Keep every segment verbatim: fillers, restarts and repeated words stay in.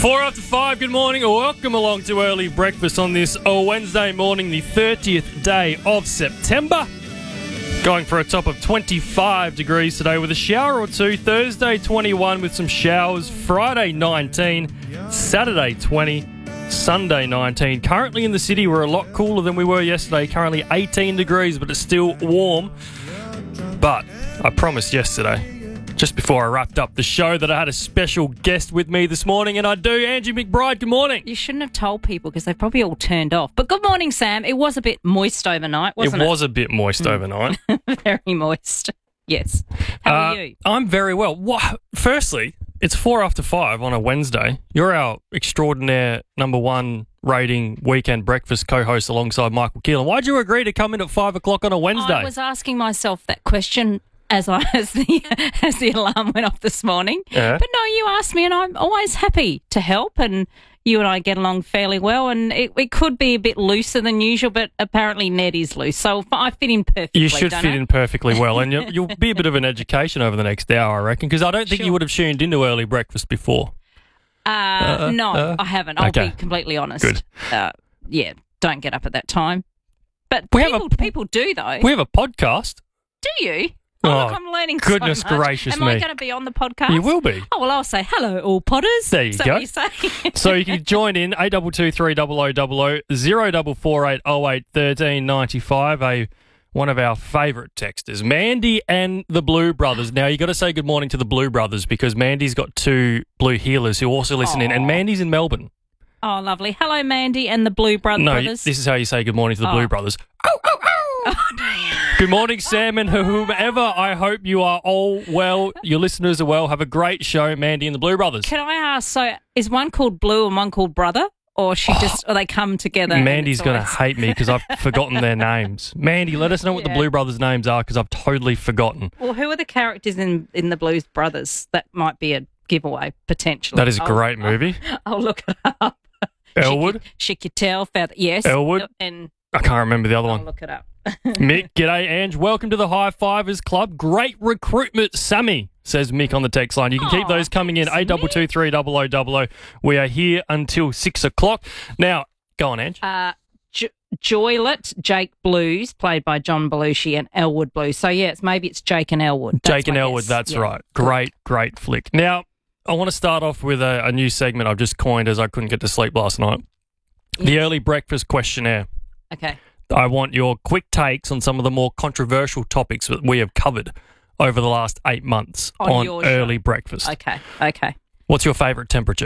Four after five, good morning. Welcome along to Early Breakfast on this Wednesday morning, the thirtieth day of September. Going for a top of twenty-five degrees today with a shower or two. Thursday, twenty-one with some showers. Friday, nineteen. Saturday, twenty. Sunday, nineteen. Currently in the city, we're a lot cooler than we were yesterday. Currently eighteen degrees, but it's still warm. But I promised yesterday, just before I wrapped up the show, that I had a special guest with me this morning, and I do. Angie McBride, good morning. You shouldn't have told people because they've probably all turned off. But good morning, Sam. It was a bit moist overnight, wasn't it? It was a bit moist overnight. Very moist. Yes. How Uh, are you? I'm very well. What? Firstly, it's four after five on a Wednesday. You're our extraordinaire number one rating weekend breakfast co-host alongside Michael Keelan. Why'd you agree to come in at five o'clock on a Wednesday? I was asking myself that question as I as the as the alarm went off this morning. Yeah. But no, you asked me, and I'm always happy to help. And you and I get along fairly well, and it, it could be a bit looser than usual, but apparently Ned is loose, so I fit in perfectly. You should don't fit I? in perfectly well, and you'll, you'll be a bit of an education over the next hour, I reckon, because I don't think Sure. you would have tuned into early breakfast before. Uh, Uh, no, uh, I haven't. I'll okay. be completely honest. Good. Uh, yeah, don't get up at that time. But We have people, a- people do, though. We have a podcast. Do you? Oh, Oh, look, I'm learning goodness so much. gracious Am I me. going to be on the podcast? You will be. Oh, well, I'll say hello, all potters. There you Is that go. what you say? So you can join in eight two two three zero zero zero zero zero double four eight oh eight thirteen ninety five. A one of our favourite texters, Mandy and the Blue Brothers. Now you got to say good morning to the Blue Brothers because Mandy's got two Blue Healers who also listen in, and Aw. Mandy's in Melbourne. Oh, lovely. Hello, Mandy and the Blue Bro- No, Brothers. this is how you say good morning to the Oh. Blue Brothers. Oh, oh, oh. Good morning, Sam, and whomever. I hope you are all well. Your listeners are well. Have a great show, Mandy and the Blue Brothers. Can I ask, so is one called Blue and one called Brother? Or she just, or they come together? and Mandy's it's going to always- hate me because I've forgotten their names. Mandy, let us know what the Yeah. Blue Brothers' names are because I've totally forgotten. Well, who are the characters in, in the Blues Brothers? That might be a giveaway, potentially. That is a I'll- great I'll- movie. I'll, look it up. Elwood? Chiquitel, Feather. Yes. Elwood? And I can't remember the other I'll one. look it up. Mick, g'day, Ange. Welcome to the High Fivers Club. Great recruitment, Sammy, says Mick on the text line. You can keep Aw, those coming in, thanks, eight two two three zero zero zero zero. We are here until six o'clock. Now, go on, Ange. Uh, jo- Joylet, Jake Blues, played by John Belushi, and Elwood Blues. So, yeah, it's maybe it's Jake and Elwood. That's Jake and my Elwood, guess. that's Yeah. right. Great, great flick. Now, I want to start off with a, a new segment I've just coined as I couldn't get to sleep last night. The early breakfast questionnaire. Okay. I want your quick takes on some of the more controversial topics that we have covered over the last eight months On on, your early show. breakfast. Okay. Okay. What's your favourite temperature?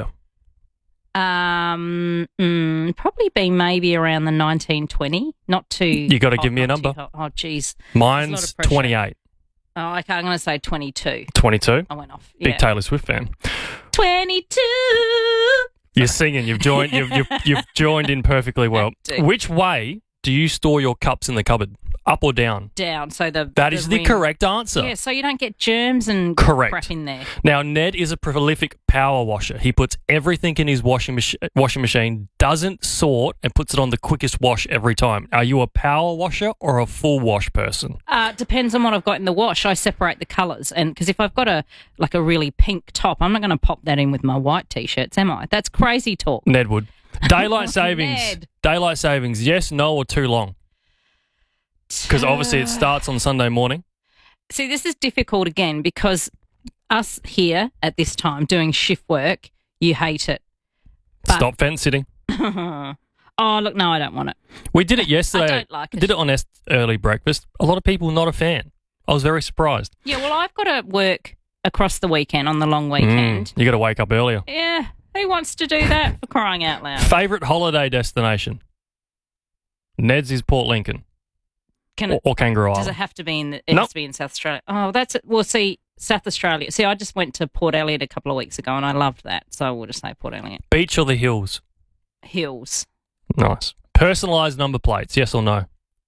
Um, mm, probably be maybe around the nineteen twenty. Not too. You gotta hot, give me a not too number. hot. Oh, geez. Mine's of pressure. twenty-eight. Oh, okay. I'm going to say twenty-two. twenty-two? I went off. Big Yeah. Taylor Swift fan. twenty-two. You're singing. You've joined. You've, you've you've joined in perfectly well. do. Which way do you store your cups in the cupboard? Up or down? Down. So the That is the rim- correct answer. Yeah. So you don't get germs and Correct. crap in there. Now, Ned is a prolific power washer. He puts everything in his washing, mach- washing machine, doesn't sort, and puts it on the quickest wash every time. Are you a power washer or a full wash person? Uh, depends on what I've got in the wash. I separate the colours, and because if I've got a like a really pink top, I'm not going to pop that in with my white t-shirts, am I? That's crazy talk. Ned would. Daylight savings. Ned. Daylight savings, yes, no, or too long? Because obviously it starts on Sunday morning. See, this is difficult again because us here at this time doing shift work, you hate it. But- Stop fence sitting. Oh, look, no, I don't want it. We did it yesterday. I don't like it. Did it on est- early breakfast. A lot of people not a fan. I was very surprised. Yeah, well, I've got to work across the weekend on the long weekend. Mm, you got to wake up earlier. Yeah, who wants to do that for crying out loud? Favorite holiday destination? Ned's is Port Lincoln Can or, it, or Kangaroo does Island. it have to be in? The, it Nope. has to be in South Australia. Oh, that's it. Well, see, South Australia. See, I just went to Port Elliot a couple of weeks ago, and I loved that. So we'll just say Port Elliot. Beach or the hills? Hills. Nice. Personalised number plates, yes or no?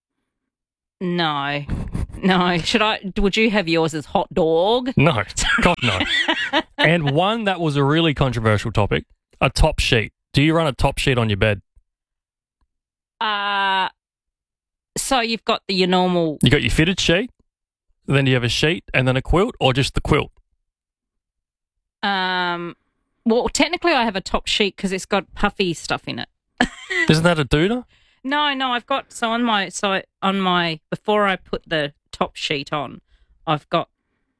No, no. Should I? Would you have yours as hot dog? No. God, no. And one that was a really controversial topic, a top sheet. Do you run a top sheet on your bed? Uh so you've got the your normal. You got your fitted sheet, then you have a sheet and then a quilt, or just the quilt? Um, well, technically I have a top sheet because it's got puffy stuff in it. Isn't that a Duda? No, no, I've got, so on my, so on my, before I put the top sheet on, I've got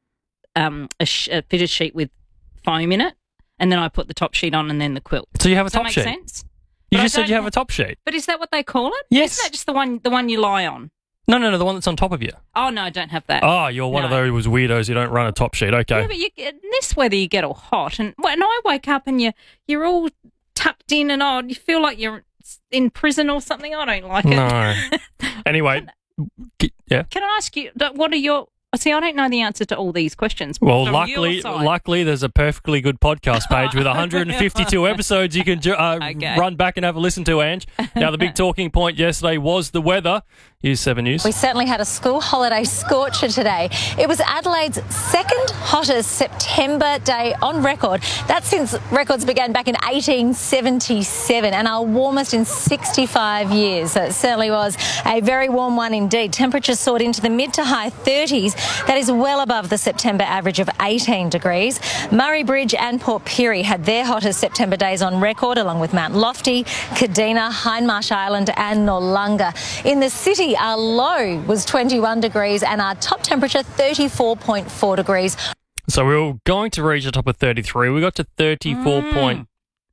um, a, sh- a fitted sheet with foam in it, and then I put the top sheet on and then the quilt. So you have a Does top that make sheet? sense? You But I just said don't you have have- a top sheet. But is that what they call it? Yes. Isn't that just the one, the one you lie on? No, no, no, the one that's on top of you. Oh, no, I don't have that. Oh, you're one of No. those weirdos who don't run a top sheet. Okay. Yeah, but you, in this weather you get all hot, and when I wake up and you you're all tucked in and odd, you feel like you're in prison or something. I don't like it. No. Anyway, g- yeah. Can I ask you, what are your? See, I don't know the answer to all these questions. Well, From luckily, your side. luckily, there's a perfectly good podcast page with one hundred fifty-two episodes you can ju- uh, Okay. run back and have a listen to, Ange. Now, the big talking point yesterday was the weather. Here's seven News. We certainly had a school holiday scorcher today. It was Adelaide's second hottest September day on record. That's since records began back in eighteen seventy-seven, and our warmest in sixty-five years. So it certainly was a very warm one indeed. Temperatures soared into the mid to high thirties. That is well above the September average of eighteen degrees. Murray Bridge and Port Pirie had their hottest September days on record, along with Mount Lofty, Kadina, Hindmarsh Island and Noarlunga. In the city, our low was twenty-one degrees and our top temperature thirty-four point four degrees. So we were going to reach the top of thirty-three. We got to thirty-four Mm. point.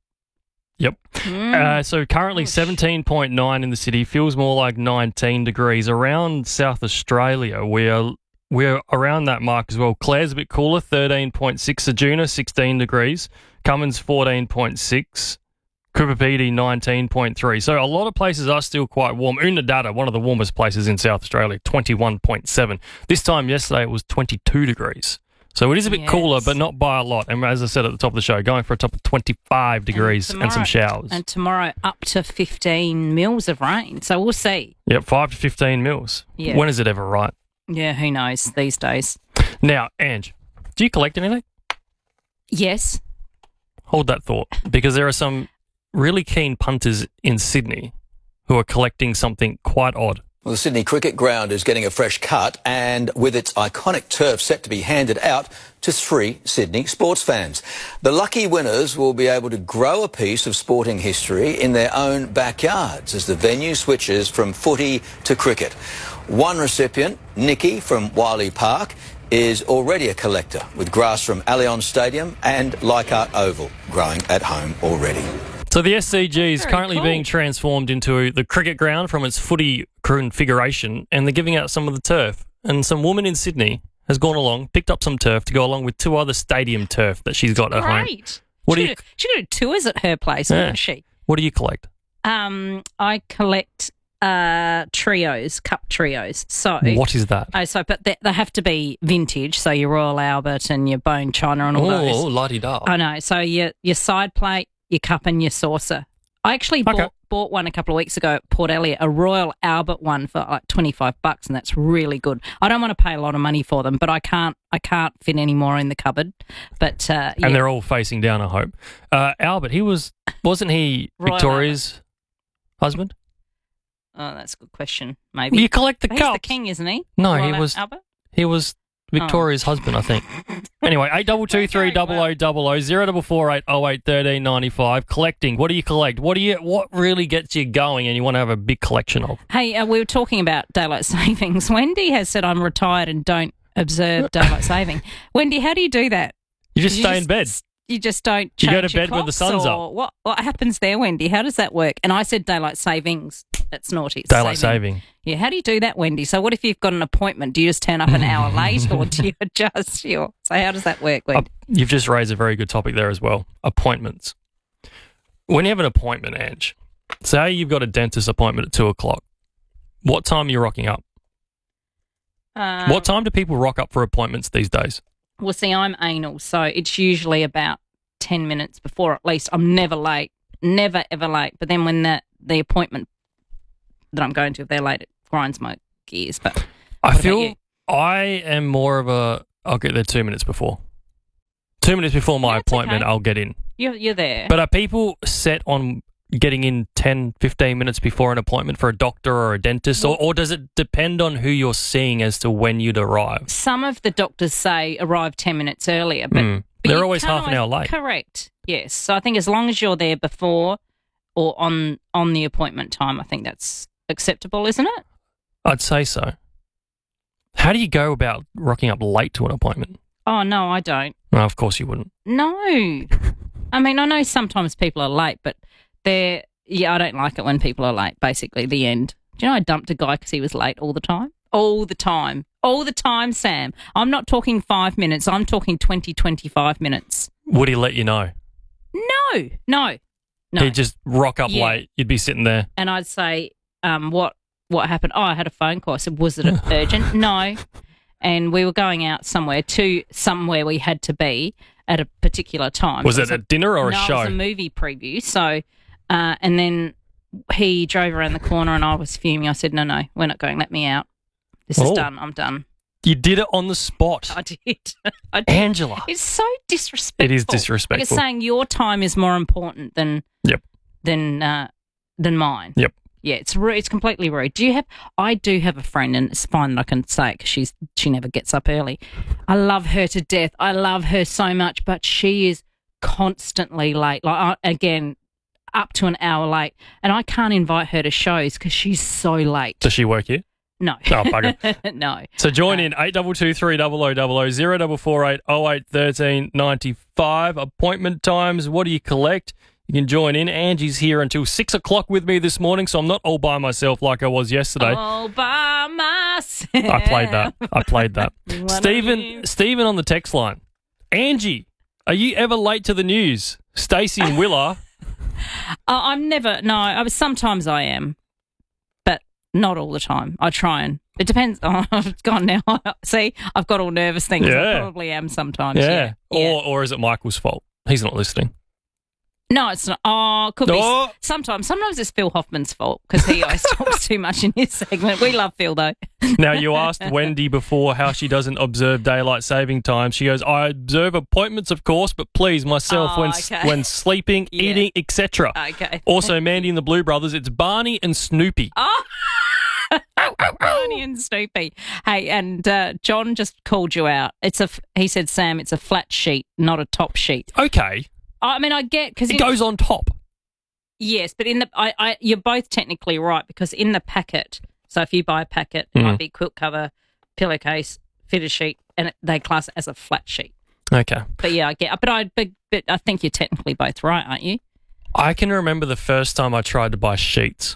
Yep. Uh, so currently seventeen point nine in the city. Feels more like nineteen degrees. Around South Australia, we're we're around that mark as well. Clare's a bit cooler, thirteen point six. Adjuna, sixteen degrees. Cummins, fourteen point six. Cooper Pedy, nineteen point three. So a lot of places are still quite warm. Unadilla, one of the warmest places in South Australia, twenty-one point seven. This time yesterday it was twenty-two degrees. So it is a bit Yes. cooler, but not by a lot. And as I said at the top of the show, going for a top of twenty-five degrees and, some showers. And tomorrow up to fifteen mils of rain. So we'll see. Yep, five to fifteen mils. Yeah. When is it ever right? Yeah, who knows these days. Now, Ange, do you collect anything? Yes. Hold that thought, because there are some really keen punters in Sydney who are collecting something quite odd. Well, the Sydney Cricket Ground is getting a fresh cut, and with its iconic turf set to be handed out to three Sydney sports fans. The lucky winners will be able to grow a piece of sporting history in their own backyards as the venue switches from footy to cricket. One recipient, Nikki from Wiley Park, is already a collector, with grass from Allianz Stadium and Leichhardt Oval growing at home already. So the S C G is Very currently cool. being transformed into the cricket ground from its footy configuration, and they're giving out some of the turf. And some woman in Sydney has gone along, picked up some turf to go along with two other stadium turf that she's got at home. Great. What she do you- could, she could do tours at her place, Yeah. wouldn't she? What do you collect? Um, I collect uh, trios, cup trios. So What is that? Oh, so but they, they have to be vintage. So your Royal Albert and your Bone China and all Oh, those. la-di-da. I know. So your your side plate, your cup, and your saucer. I actually Okay. bought bought one a couple of weeks ago at Port Elliot, a Royal Albert one for like twenty five bucks, and that's really good. I don't want to pay a lot of money for them, but I can't I can't fit any more in the cupboard. But uh, yeah. And they're all facing down, I hope. Uh, Albert, he was, wasn't he Royal Victoria's husband? Oh, that's a good question. Maybe You collect the he's the cups. king, isn't he? No, Royal he was Albert. he was Victoria's husband, I think. Anyway, eight double two three double o double o zero double four eight oh eight thirteen ninety five. Collecting. What do you collect? What do you? What really gets you going, and you want to have a big collection of? Hey, uh, we were talking about daylight savings. Wendy has said I'm retired and don't observe daylight saving. Wendy, how do you do that? You just You stay in just- bed. You just don't You change go to your bed when the clocks, sun's or up. What, what happens there, Wendy? How does that work? And I said daylight savings. That's naughty. It's Daylight saving. Yeah, how do you do that, Wendy? So what if you've got an appointment? Do you just turn up an hour late or do you adjust your... So how does that work, Uh, Wendy? you've just raised a very good topic there as well. Appointments. When you have an appointment, Ange, say you've got a dentist appointment at two o'clock. What time are you rocking up? Um, What time do people rock up for appointments these days? Well, see, I'm anal, so it's usually about ten minutes before at least. I'm never late. Never, ever late. But then when the, the appointment that I'm going to, if they're late, it grinds my gears. But I what about feel you? I am more of a. I'll get there two minutes before. Two minutes before my Yeah, it's appointment, okay. I'll get in. You're, you're there. But are people set on getting in ten, fifteen minutes before an appointment for a doctor or a dentist? Or, or does it depend on who you're seeing as to when you'd arrive? Some of the doctors say arrive ten minutes earlier, but Mm. But They're you always can't half an hour late. Correct. Yes. So I think as long as you're there before or on on the appointment time, I think that's acceptable, isn't it? I'd say so. How do you go about rocking up late to an appointment? Oh, no, I don't. No, of course you wouldn't. No. I mean, I know sometimes people are late, but they're, yeah, I don't like it when people are late, basically, the end. Do you know I dumped a guy because he was late all the time? All the time. All the time, Sam. I'm not talking five minutes. I'm talking twenty, twenty-five minutes. Would he let you know? No, no, no. He'd just rock up Yeah. late. You'd be sitting there. And I'd say, um, what what happened? Oh, I had a phone call. I said, was it urgent? No. And we were going out somewhere to somewhere we had to be at a particular time. Was it a dinner or a no, show? it was a movie preview. So, uh, and then he drove around the corner and I was fuming. I said, no, no, we're not going. Let me out. This is Oh. done. I'm done. You did it on the spot. I did. I did. Angela. It's so disrespectful. It is Like it's disrespectful. saying your time is more important than Yep. than uh, than mine. Yep. Yeah, it's rude. It's completely rude. Do you have? I do have a friend, and it's fine that I can say it because she's she never gets up early. I love her to death. I love her so much, but she is constantly late. Like I, again, up to an hour late, and I can't invite her to shows because she's so late. Does she work here? No, Oh, bugger. no. So join in eight two two three double oh double oh zero double four eight oh eight thirteen ninety five. Appointment times. What do you collect? You can join in. Angie's here until six o'clock with me this morning, so I'm not all by myself like I was yesterday. All by myself. I played that. I played that. What Stephen, are you? Stephen on the text line. Angie, are you ever late to the news? Stacey and Willa. Uh, I'm never. No, I was. Sometimes I am, but not all the time. I try and. It depends. Oh, I've gone now. See, I've got all nervous things. Yeah. I probably am sometimes. Yeah. Yeah. Yeah. Or or is it Michael's fault? He's not listening. No, it's not. Oh, could Oh. be. Sometimes. Sometimes it's Phil Hoffman's fault because he always talks too much in his segment. We love Phil though. Now, you asked Wendy before how she doesn't observe daylight saving time. She goes, I observe appointments, of course, but please, myself, Oh, when okay. when sleeping, Yeah. eating, et cetera. Okay. Also, Mandy and the Blue Brothers, it's Barney and Snoopy. Oh. Barney and Snoopy. Hey, and uh, John just called you out. It's a. f- He said, Sam, it's a flat sheet, not a top sheet. Okay, I mean, I get because it goes on top. yes, but in the, I, I, you're both technically right because in the packet. So if you buy a packet, it Mm. might be quilt cover, pillowcase, fitted sheet, and it, they class it as a flat sheet. Okay. But yeah, I get. But I, but, but I think you're technically both right, aren't you? I can remember the first time I tried to buy sheets.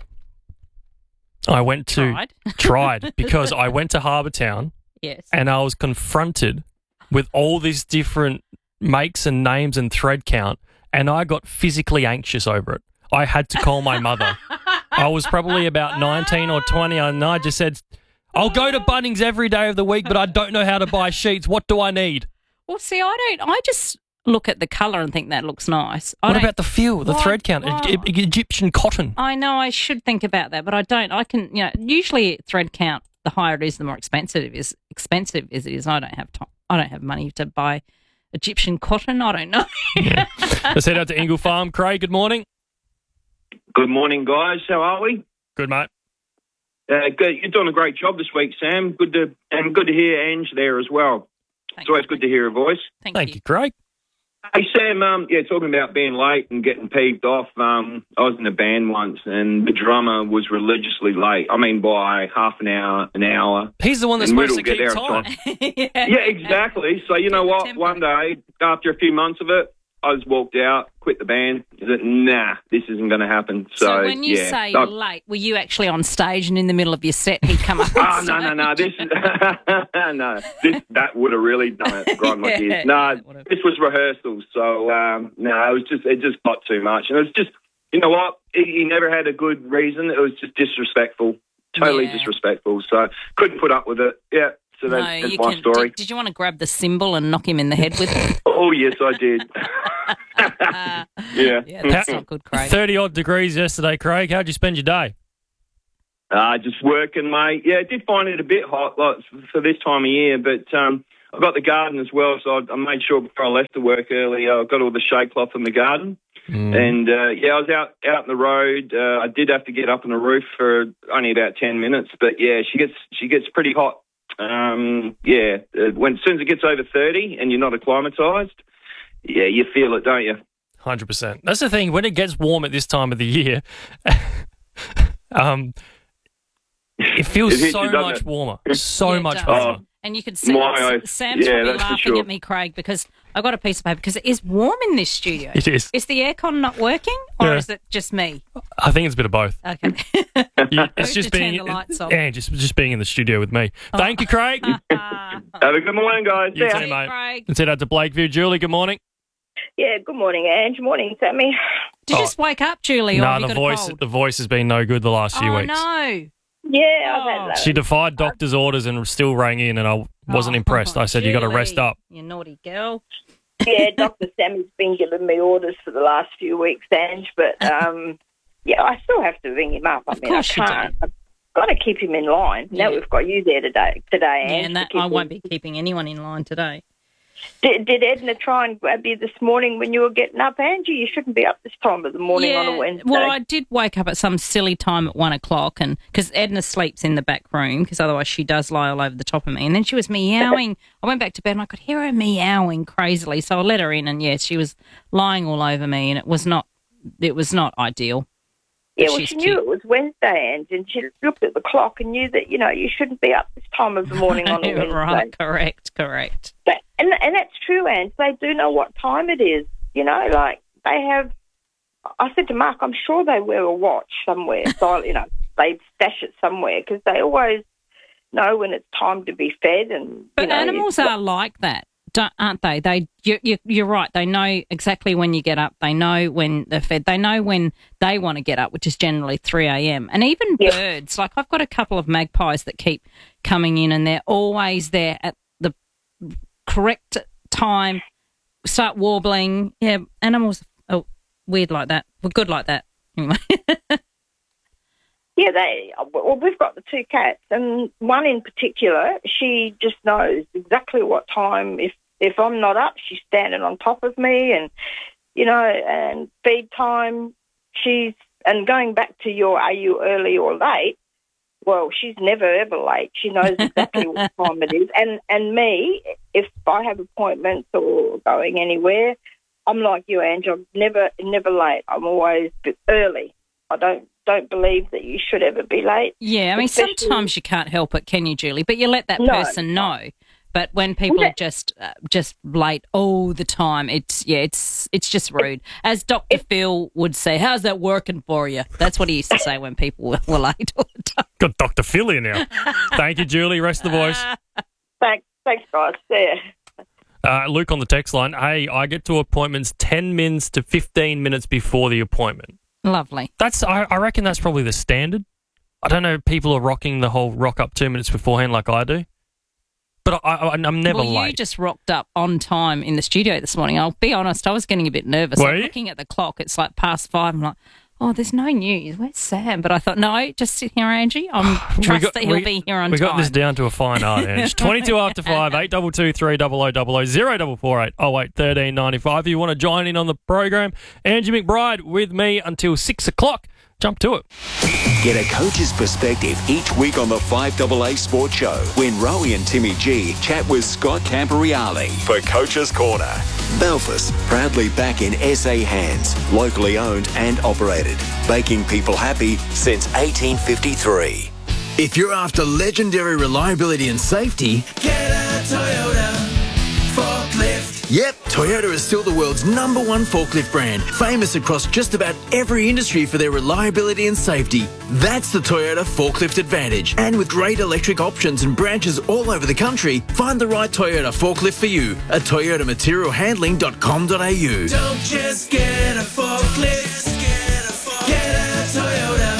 I went to Tried. tried because I went to Harbour Town Yes. and I was confronted with all these different makes and names and thread count, and I got physically anxious over it. I had to call my mother. I was probably about nineteen or twenty, and I just said, I'll go to Bunnings every day of the week, but I don't know how to buy sheets. What do I need? Well, see, I don't. I just look at the colour and think that looks nice. I What don't- about the feel, the Why- thread count, why- E- E- Egyptian cotton? I know I should think about that, but I don't. I can, you know, usually thread count. The higher it is, the more expensive it is. Expensive as it is, I don't have time. I don't have money to buy Egyptian cotton. I don't know. Let's head out to Ingle Farm. Craig, good morning. Good morning, guys. How are we? Good, mate. Uh, good. You're doing a great job this week, Sam. Good to and good to hear Ange there as well. Thank It's always you. good to hear her voice. Thank, Thank you. you, Craig. Hey, Sam. Um, yeah, talking about being late and getting peeved off. Um, I was in a band once, and the drummer was religiously late. I mean, by half an hour, an hour. He's the one that's And supposed to Riddle keep get there on time. yeah. Yeah, exactly. So you know what? Tempo. One day, after a few months of it, I just walked out, quit the band. I said, nah, this isn't going to happen. So, So, when you yeah. say I- late, were you actually on stage and in the middle of your set he'd come up? Oh, no, no, no. This is, no, this, that would have really done it, grind my Yeah, gears. No, that would've- this was rehearsals. So, um, no, it was just, it just got too much. And it was just, you know what? He, he never had a good reason. It was just disrespectful, totally Yeah. disrespectful. So, couldn't put up with it. Yeah. So that's, No, that's you my can. story. Did, did you want to grab the cymbal and knock him in the head with it? Oh, yes, I did. Uh, yeah. yeah, that's How- not good, Craig. thirty odd degrees yesterday, Craig. How'd you spend your day? Uh, just working, mate. Yeah, I did find it a bit hot like, for this time of year, but um, I've got the garden as well, so I, I made sure before I left to work early, I got all the shade cloth in the garden. Mm. And, uh, yeah, I was out, out in the road. Uh, I did have to get up on the roof for only about ten minutes, but, yeah, she gets she gets pretty hot. Um, yeah, uh, when as soon as it gets over thirty and you're not acclimatised, yeah, you feel it, don't you? one hundred percent. That's the thing. When it gets warm at this time of the year, um, it feels It hits so you, doesn't much it? warmer. So Yeah, it much does. warmer. And you can see My eyes. Sam's Yeah, probably that's for laughing sure. at me, Craig, because I got a piece of paper because it is warm in this studio. It is. Is the aircon not working, or Yeah. is it just me? I think it's a bit of both. Okay. You- it's Who's just to being, turn the lights off? yeah, just just being in the studio with me. Thank you, Craig. Ah. Have a good morning, guys. You See ya. too, mate. Craig. Let's head out to Blakeview. Julie, good morning. Yeah, good morning, Ange. Morning, Sammy. Did you Oh. just wake up, Julie, or No, have you the got voice a cold? the voice has been no good the last few oh, weeks. no. Yeah, I've Oh. had that. She defied doctor's orders and still rang in, and I wasn't Oh, impressed. I said, you got to Julie, rest up. You naughty girl. Yeah, Doctor Sammy's been giving me orders for the last few weeks, Ange, but um, yeah, I still have to ring him up. I Of mean, I course you do. can't. I've got to keep him in line. Now Yeah. we've got you there today, today, Yeah, Ange. and to that keep I won't him- be keeping anyone in line today. Did, did Edna try and grab you this morning when you were getting up, Angie? You shouldn't be up this time of the morning on a Wednesday. Well, I did wake up at some silly time at one o'clock, and because Edna sleeps in the back room, because otherwise she does lie all over the top of me. And then she was meowing. I went back to bed and I could hear her meowing crazily, so I let her in, and yes, she was lying all over me, and it was not, it was not ideal. Yeah, But well, she's she cute. knew it was Wednesday, Ange, and she looked at the clock and knew that, you know, you shouldn't be up this time of the morning on a Wednesday. Right, correct, correct. But, and and that's true, Ange. They do know what time it is. You know, like they have. I said to Mark, I'm sure they wear a watch somewhere. So you know, they stash it somewhere because they always know when it's time to be fed. And But you know, animals it's- are like that, don't, aren't they? They, you, you, you're right. They know exactly when you get up. They know when they're fed. They know when they want to get up, which is generally three a.m. And even Yeah. birds, like I've got a couple of magpies that keep coming in, and they're always there at the correct time. Start warbling. Yeah, animals are weird like that. We're good like that. Anyway. Yeah, they. Well, we've got the two cats, and one in particular, she just knows exactly what time. If if I'm not up, she's standing on top of me, and you know, and feed time. She's and going back to your, are you early or late? Well, she's never ever late. She knows exactly what time it is. And and me, if I have appointments or going anywhere, I'm like you, Ange. I'm never never late. I'm always early. I don't. don't believe that you should ever be late. Yeah, I mean, Especially- sometimes you can't help it, can you, Julie? But you let that No. person know. But when people Well, are just uh, just late all the time, it's yeah, it's it's just rude. As Doctor Phil would say, "How's that working for you?" That's what he used to say when people were, were late all the time. Got Doctor Phil here now. Thank you, Julie. Rest of the voice. Thanks, thanks, guys. There. Uh, Luke on the text line. Hey, I get to appointments ten minutes to fifteen minutes before the appointment. Lovely. That's I, I reckon that's probably the standard. I don't know if people are rocking the whole rock up two minutes beforehand like I do. But I, I, I'm never well, you late. just rocked up on time in the studio this morning. I'll be honest, I was getting a bit nervous. Were I'm you? looking at the clock. It's like past five. I'm like, oh, there's no news. Where's Sam? But I thought, no, just sit here, Angie. I'm We trust got- that he'll we- be here on We time. got this down to a fine art, Ange. twenty-two after five, eight two two, three zero zero zero zero, zero double four eight, oh eight, thirteen ninety-five. If you want to join in on the program, Angie McBride with me until six o'clock. Jump to it. Get a coach's perspective each week on the five A A Sports Show when Rowie and Timmy G chat with Scott Camporeale for Coach's Corner. Belfast, proudly back in S A hands, locally owned and operated, making people happy since eighteen fifty-three. If you're after legendary reliability and safety, get a Toyota forklift. Yep, Toyota is still the world's number one forklift brand, famous across just about every industry for their reliability and safety. That's the Toyota Forklift Advantage. And with great electric options and branches all over the country, find the right Toyota forklift for you at toyota material handling dot com dot a u. Don't just get a forklift, get a Toyota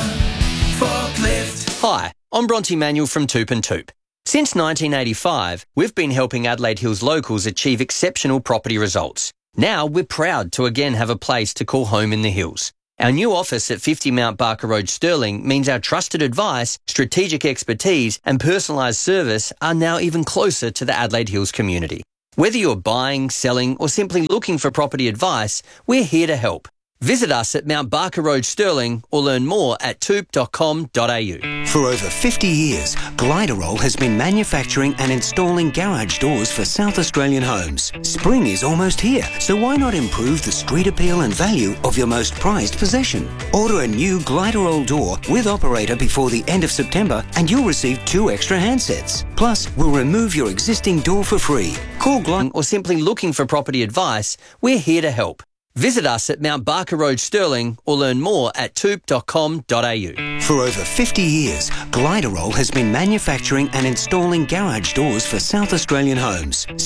forklift. Hi, I'm Bronte Manuel from Toop and Toop. Since nineteen eighty-five, we've been helping Adelaide Hills locals achieve exceptional property results. Now we're proud to again have a place to call home in the hills. Our new office at fifty Mount Barker Road, Stirling, means our trusted advice, strategic expertise and personalised service are now even closer to the Adelaide Hills community. Whether you're buying, selling or simply looking for property advice, we're here to help. Visit us at Mount Barker Road, Stirling or learn more at toop dot com dot a u. For over fifty years, Gliderol has been manufacturing and installing garage doors for South Australian homes. Spring is almost here, so why not improve the street appeal and value of your most prized possession? Order a new Gliderol door with operator before the end of September and you'll receive two extra handsets. Plus, we'll remove your existing door for free. Call Gliderol or simply looking for property advice, we're here to help. Visit us at Mount Barker Road, Stirling, or learn more at toop dot com dot a u. For over fifty years, Gliderol has been manufacturing and installing garage doors for South Australian homes.